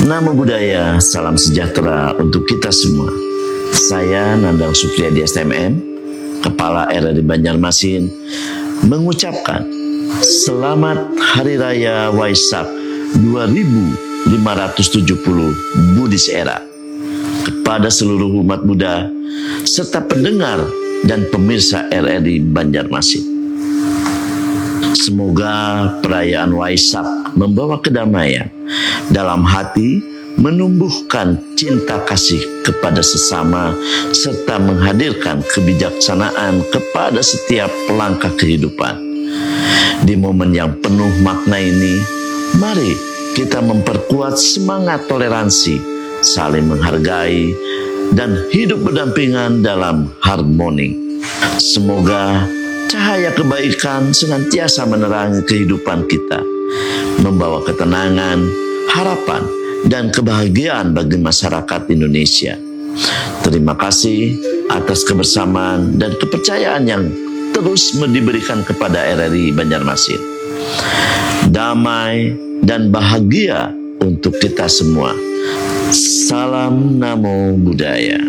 Namo Buddhaya, salam sejahtera untuk kita semua. Saya Nandang Supriyadi STMM, Kepala RRI Banjarmasin, mengucapkan Selamat Hari Raya Waisak 2570 Buddhis Era kepada seluruh umat Buddha serta pendengar dan pemirsa RRI Banjarmasin. Semoga perayaan Waisak membawa kedamaian dalam hati, menumbuhkan cinta kasih kepada sesama, serta menghadirkan kebijaksanaan kepada setiap langkah kehidupan. Di momen yang penuh makna ini, mari kita memperkuat semangat toleransi, saling menghargai, dan hidup berdampingan dalam harmoni. Semoga cahaya kebaikan senantiasa menerangi kehidupan kita, membawa ketenangan, harapan, dan kebahagiaan bagi masyarakat Indonesia. Terima kasih atas kebersamaan dan kepercayaan yang terus diberikan kepada RRI Banjarmasin. Damai dan bahagia untuk kita semua. Salam Namo Buddhaya.